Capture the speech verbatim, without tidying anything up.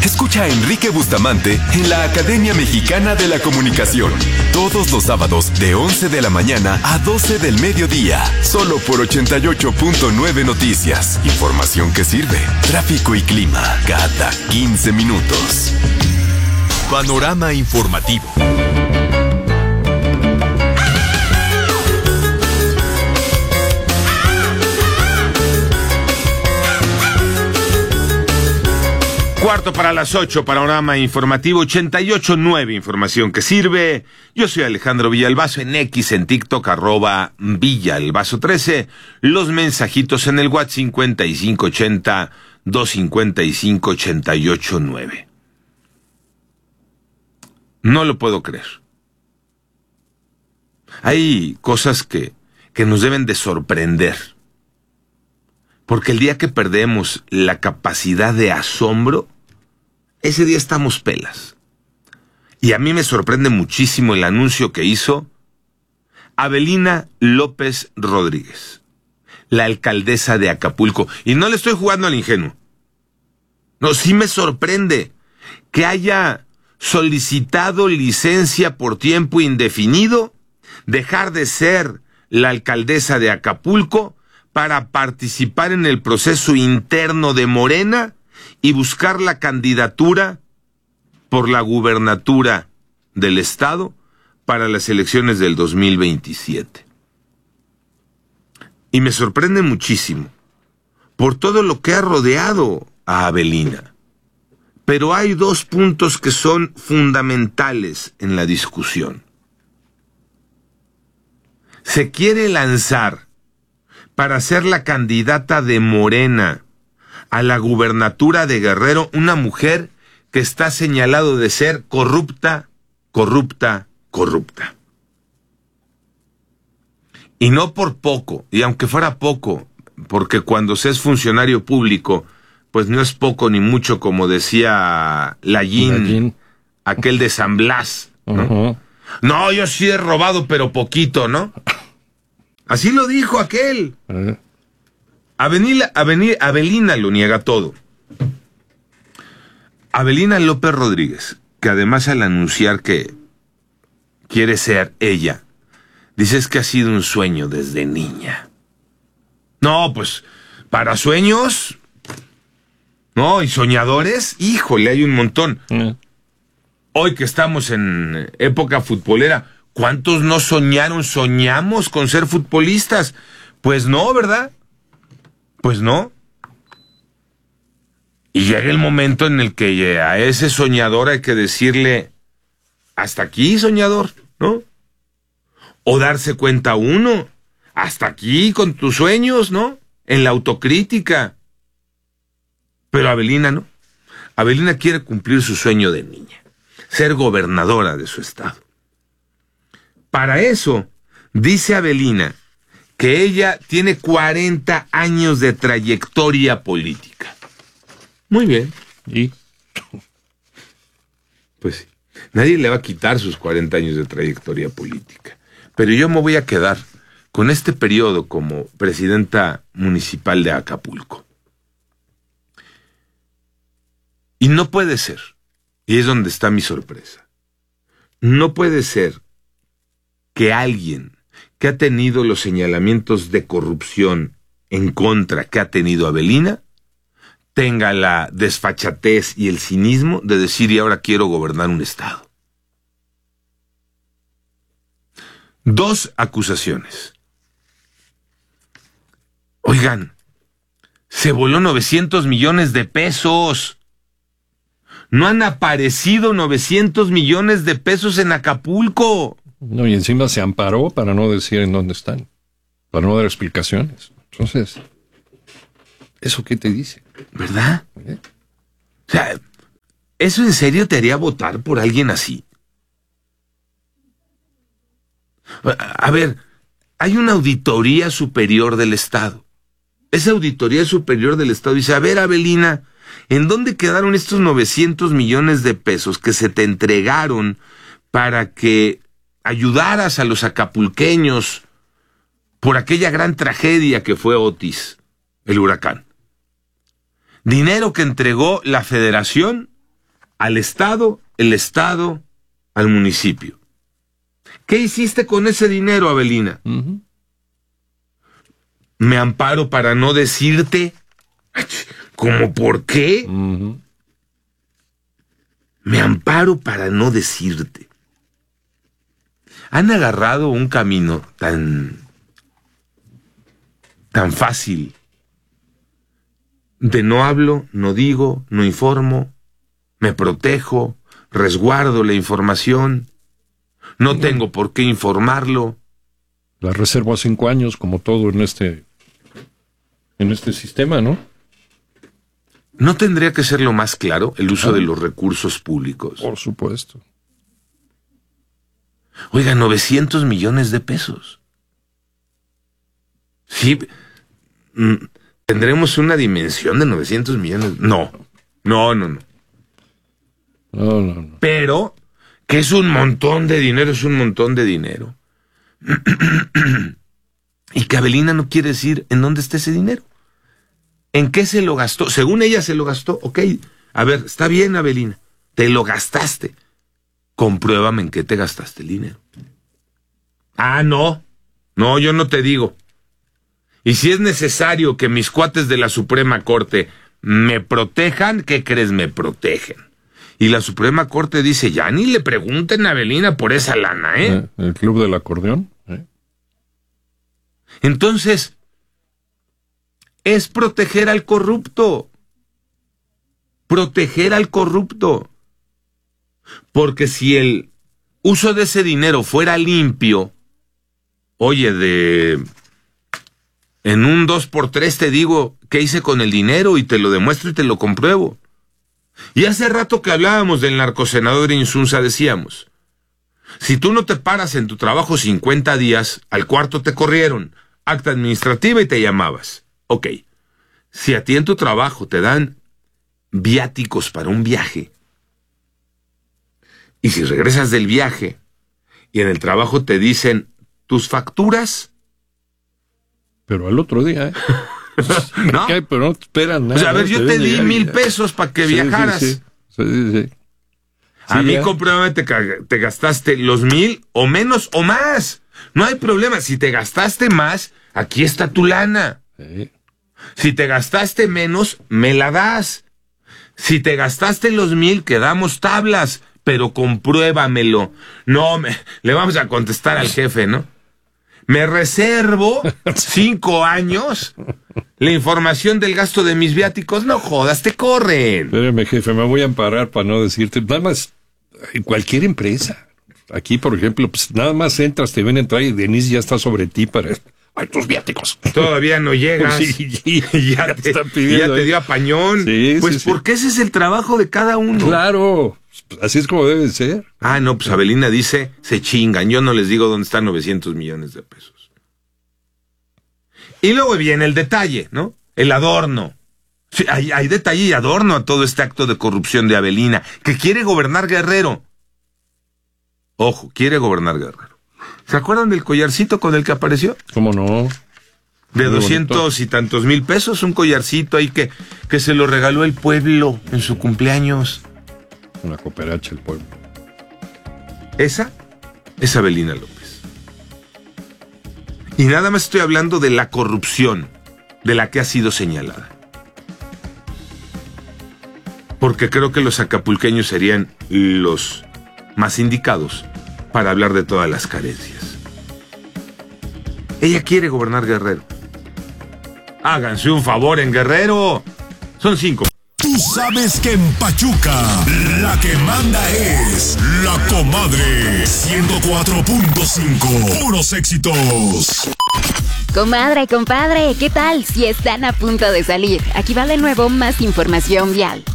Escucha a Enrique Bustamante en la Academia Mexicana de la Comunicación. Todos los sábados de once de la mañana a doce del mediodía. Solo por ochenta y ocho punto nueve Noticias. Información que sirve. Tráfico y clima cada quince minutos. Panorama informativo. Cuarto para las ocho, panorama informativo ochenta y ocho punto nueve, información que sirve. Yo soy Alejandro Villalbazo, en X, en TikTok, arroba Villalbazo trece. Los mensajitos en el WhatsApp cincuenta y cinco ochenta, doscientos cincuenta y cinco, ochenta y ocho nueve. No lo puedo creer. Hay cosas que, que nos deben de sorprender. Porque el día que perdemos la capacidad de asombro, ese día estamos pelas. Y a mí me sorprende muchísimo el anuncio que hizo Avelina López Rodríguez, la alcaldesa de Acapulco. Y no le estoy jugando al ingenuo. No, sí me sorprende que haya solicitado licencia por tiempo indefinido, dejar de ser la alcaldesa de Acapulco para participar en el proceso interno de Morena y buscar la candidatura por la gubernatura del estado para las elecciones del dos mil veintisiete. Y me sorprende muchísimo por todo lo que ha rodeado a Avelina. Pero hay dos puntos que son fundamentales en la discusión. Se quiere lanzar para ser la candidata de Morena a la gubernatura de Guerrero, una mujer que está señalado de ser corrupta, corrupta, corrupta. Y no por poco, y aunque fuera poco, porque cuando se es funcionario público, pues no es poco ni mucho, como decía Lallín, aquel de San Blas, ¿no? Uh-huh. No, yo sí he robado, pero poquito, ¿no? Así lo dijo aquel. Uh-huh. Avenida, Avenida, Avelina lo niega todo. Avelina López Rodríguez, que además al anunciar que quiere ser ella, dice es que ha sido un sueño desde niña. No, pues, para sueños, no, y soñadores, híjole, hay un montón. Uh-huh. Hoy que estamos en época futbolera, ¿cuántos no soñaron, soñamos con ser futbolistas? Pues no, ¿verdad? Pues no. Y llega el momento en el que a ese soñador hay que decirle, hasta aquí, soñador, ¿no? O darse cuenta uno, hasta aquí con tus sueños, ¿no? En la autocrítica. Pero Avelina no. Avelina quiere cumplir su sueño de niña, ser gobernadora de su estado. Para eso, dice Avelina, que ella tiene cuarenta años de trayectoria política. Muy bien. ¿Y? Pues sí, nadie le va a quitar sus cuarenta años de trayectoria política. Pero yo me voy a quedar con este periodo como presidenta municipal de Acapulco. Y no puede ser, y es donde está mi sorpresa, no puede ser que alguien que ha tenido los señalamientos de corrupción en contra que ha tenido Avelina, tenga la desfachatez y el cinismo de decir y ahora quiero gobernar un estado. Dos acusaciones. Oigan, se voló novecientos millones de pesos. No han aparecido novecientos millones de pesos en Acapulco. No, y encima se amparó para no decir en dónde están, para no dar explicaciones. Entonces, ¿eso qué te dice? ¿Verdad? ¿Eh? O sea, ¿eso en serio te haría votar por alguien así? A ver, hay una auditoría superior del Estado. Esa auditoría superior del Estado dice, a ver, Avelina, ¿en dónde quedaron estos novecientos millones de pesos que se te entregaron para que ayudaras a los acapulqueños por aquella gran tragedia que fue Otis, el huracán? Dinero que entregó la Federación al Estado, el Estado al municipio. ¿Qué hiciste con ese dinero, Avelina? Uh-huh. Me amparo para no decirte. ¿Cómo por qué? Uh-huh. Me amparo para no decirte. Han agarrado un camino tan, tan fácil de no hablo, no digo, no informo, me protejo, resguardo la información, no tengo por qué informarlo. La reservo a cinco años, como todo en este, en este sistema, ¿no? ¿No tendría que ser lo más claro el uso ah. de los recursos públicos? Por supuesto. Oiga, novecientos millones de pesos. Sí, ¿tendremos una dimensión de novecientos millones? No, no, no, no. No, no, no. Pero, que es un montón de dinero, es un montón de dinero. Y que Avelina no quiere decir en dónde está ese dinero. ¿En qué se lo gastó? Según ella se lo gastó. Ok, a ver, está bien, Avelina, te lo gastaste. Compruébame en qué te gastaste el dinero. Ah, no. No, yo no te digo. Y si es necesario que mis cuates de la Suprema Corte me protejan, ¿qué crees? Me protegen. Y la Suprema Corte dice, ya ni le pregunten a Avelina por esa lana, ¿eh? ¿Eh? ¿El club del acordeón? ¿Eh? Entonces, es proteger al corrupto. Proteger al corrupto. Porque si el uso de ese dinero fuera limpio, oye, de en un dos por tres te digo qué hice con el dinero y te lo demuestro y te lo compruebo. Y hace rato que hablábamos del narcosenador Insunza decíamos, si tú no te paras en tu trabajo cincuenta días, al cuarto te corrieron, acta administrativa y te llamabas. Ok, si a ti en tu trabajo te dan viáticos para un viaje, y si regresas del viaje y en el trabajo te dicen tus facturas. Pero al otro día, ¿eh? ¿No? Okay, pero no te esperan nada. O sea, a ver, yo te di mil pesos para que sí, viajaras. Sí, sí, sí, sí, sí. A sí, mí, ya. compruébame, te, te gastaste los mil o menos o más. No hay problema. Si te gastaste más, aquí está tu lana. Sí. Si te gastaste menos, me la das. Si te gastaste los mil, quedamos tablas. Pero compruébamelo. No, me, le vamos a contestar al jefe, ¿no? Me reservo cinco años la información del gasto de mis viáticos. No jodas, te corren. Espérame, jefe, me voy a amparar para no decirte. Nada más, en cualquier empresa. Aquí, por ejemplo, pues nada más entras, te ven entrar y Denise ya está sobre ti para... ¡Ay, tus viáticos! Todavía no llegas. Sí, y ya, ya, te, te pidiendo, ya te dio apañón. Sí, pues sí, sí. porque ese es el trabajo de cada uno. Claro, así es como debe ser. Ah, no, pues Avelina dice, se chingan. Yo no les digo dónde están novecientos millones de pesos. Y luego viene el detalle, ¿no? El adorno. Sí, hay, hay detalle y adorno a todo este acto de corrupción de Avelina, que quiere gobernar Guerrero. Ojo, quiere gobernar Guerrero. ¿Se acuerdan del collarcito con el que apareció? ¿Cómo no? De doscientos y tantos mil pesos, un collarcito ahí que, que se lo regaló el pueblo en su cumpleaños. Una cooperacha el pueblo. Esa es Avelina López. Y nada más estoy hablando de la corrupción de la que ha sido señalada. Porque creo que los acapulqueños serían los más indicados para hablar de todas las carencias. Ella quiere gobernar Guerrero. Háganse un favor en Guerrero. Son cinco. Tú sabes que en Pachuca la que manda es la comadre. ciento cuatro punto cinco. Puros éxitos. Comadre, compadre, ¿qué tal? Si están a punto de salir, aquí va de nuevo más información vial.